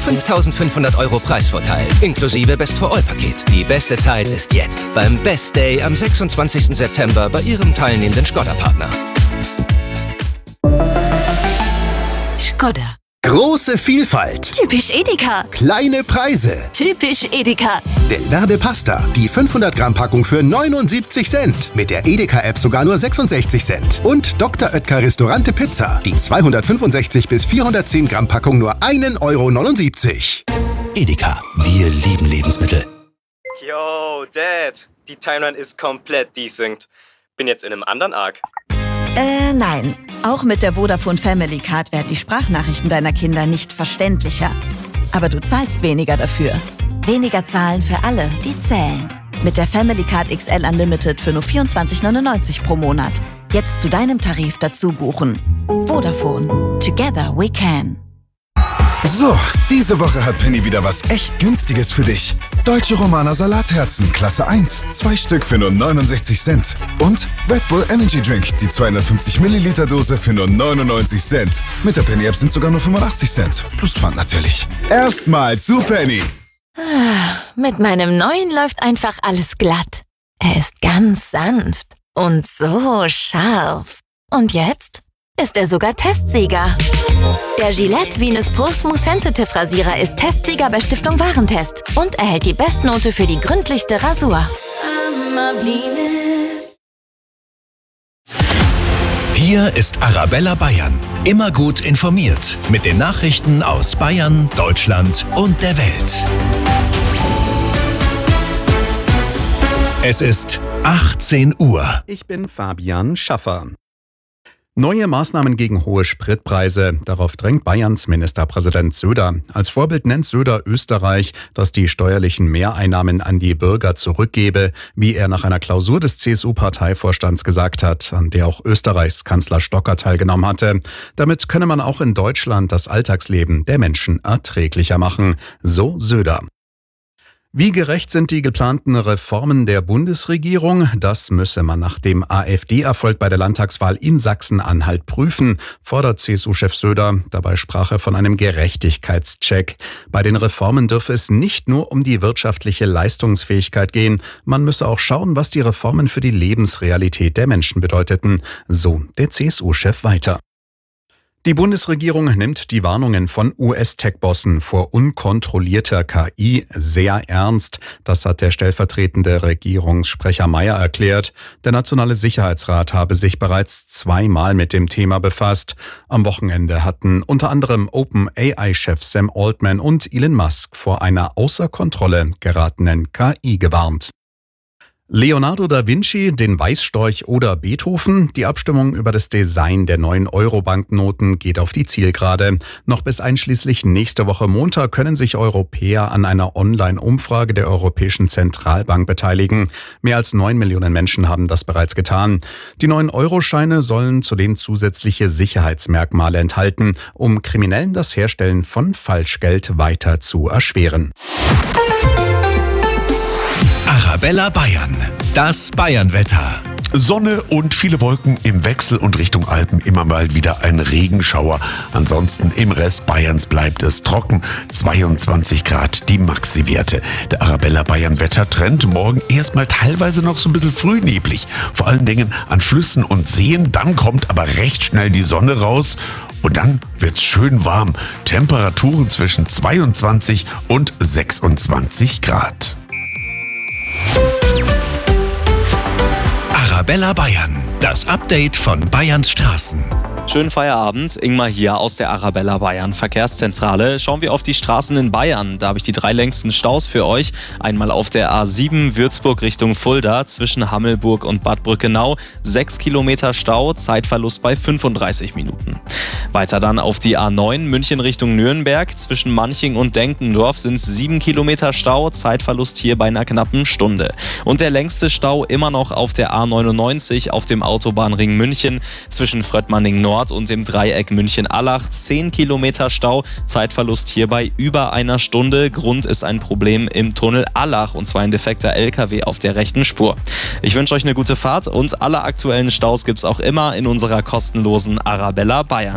5.500 € Preisvorteil, inklusive Best-for-All-Paket. Die beste Zeit ist jetzt, beim Best Day am 26. September bei Ihrem teilnehmenden Škoda-Partner. Škoda. Große Vielfalt. Typisch Edeka. Kleine Preise. Typisch Edeka. Delverde Pasta. Die 500 Gramm Packung für 79 Cent. Mit der Edeka-App sogar nur 66 Cent. Und Dr. Oetker Restaurante Pizza. Die 265 bis 410 Gramm Packung nur 1,79 €. Edeka. Wir lieben Lebensmittel. Yo, Dad. Die Timeline ist komplett desynced. Bin jetzt in einem anderen Arc. Nein. Auch mit der Vodafone Family Card werden die Sprachnachrichten deiner Kinder nicht verständlicher. Aber du zahlst weniger dafür. Weniger zahlen für alle, die zählen. Mit der Family Card XL Unlimited für nur 24,99 € pro Monat. Jetzt zu deinem Tarif dazu buchen. Vodafone. Together we can. So, diese Woche hat Penny wieder was echt Günstiges für dich. Deutsche Romaner Salatherzen, Klasse 1, 2 Stück für nur 69 Cent. Und Red Bull Energy Drink, die 250 Milliliter Dose für nur 99 Cent. Mit der Penny-App sind sogar nur 85 Cent. Plus Pfand natürlich. Erstmal zu Penny. Mit meinem neuen läuft einfach alles glatt. Er ist ganz sanft und so scharf. Und jetzt ist er sogar Testsieger. Der Gillette Venus Pro Smooth Sensitive Rasierer ist Testsieger bei Stiftung Warentest und erhält die Bestnote für die gründlichste Rasur. Hier ist Arabella Bayern. Immer gut informiert mit den Nachrichten aus Bayern, Deutschland und der Welt. Es ist 18 Uhr. Ich bin Fabian Schaffer. Neue Maßnahmen gegen hohe Spritpreise. Darauf drängt Bayerns Ministerpräsident Söder. Als Vorbild nennt Söder Österreich, das die steuerlichen Mehreinnahmen an die Bürger zurückgebe, wie er nach einer Klausur des CSU-Parteivorstands gesagt hat, an der auch Österreichs Kanzler Stocker teilgenommen hatte. Damit könne man auch in Deutschland das Alltagsleben der Menschen erträglicher machen, so Söder. Wie gerecht sind die geplanten Reformen der Bundesregierung? Das müsse man nach dem AfD-Erfolg bei der Landtagswahl in Sachsen-Anhalt prüfen, fordert CSU-Chef Söder. Dabei sprach er von einem Gerechtigkeitscheck. Bei den Reformen dürfe es nicht nur um die wirtschaftliche Leistungsfähigkeit gehen. Man müsse auch schauen, was die Reformen für die Lebensrealität der Menschen bedeuteten. So der CSU-Chef weiter. Die Bundesregierung nimmt die Warnungen von US-Tech-Bossen vor unkontrollierter KI sehr ernst. Das hat der stellvertretende Regierungssprecher Mayer erklärt. Der Nationale Sicherheitsrat habe sich bereits zweimal mit dem Thema befasst. Am Wochenende hatten unter anderem OpenAI-Chef Sam Altman und Elon Musk vor einer außer Kontrolle geratenen KI gewarnt. Leonardo da Vinci, den Weißstorch oder Beethoven? Die Abstimmung über das Design der neuen Euro-Banknoten geht auf die Zielgerade. Noch bis einschließlich nächste Woche Montag können sich Europäer an einer Online-Umfrage der Europäischen Zentralbank beteiligen. Mehr als 9 Millionen Menschen haben das bereits getan. Die neuen Euroscheine sollen zudem zusätzliche Sicherheitsmerkmale enthalten, um Kriminellen das Herstellen von Falschgeld weiter zu erschweren. Arabella Bayern. Das Bayernwetter. Sonne und viele Wolken im Wechsel und Richtung Alpen immer mal wieder ein Regenschauer. Ansonsten im Rest Bayerns bleibt es trocken. 22 Grad die Maxi-Werte. Der Arabella Bayern Wettertrend morgen erstmal teilweise noch so ein bisschen frühneblig. Vor allen Dingen an Flüssen und Seen. Dann kommt aber recht schnell die Sonne raus. Und dann wird's schön warm. Temperaturen zwischen 22 und 26 Grad. Arabella Bayern, das Update von Bayerns Straßen. Schönen Feierabend, Ingmar hier aus der Arabella Bayern Verkehrszentrale. Schauen wir auf die Straßen in Bayern. Da habe ich die 3 längsten Staus für euch. Einmal auf der A7 Würzburg Richtung Fulda zwischen Hammelburg und Bad Brückenau. 6 Kilometer Stau, Zeitverlust bei 35 Minuten. Weiter dann auf die A9 München Richtung Nürnberg. Zwischen Manching und Denkendorf sind es 7 Kilometer Stau, Zeitverlust hier bei einer knappen Stunde. Und der längste Stau immer noch auf der A99 auf dem Autobahnring München zwischen Fröttmanning Nord und dem Dreieck München-Allach. 10 Kilometer Stau, Zeitverlust hier bei über einer Stunde. Grund ist ein Problem im Tunnel Allach und zwar ein defekter LKW auf der rechten Spur. Ich wünsche euch eine gute Fahrt und alle aktuellen Staus gibt's auch immer in unserer kostenlosen Arabella Bayern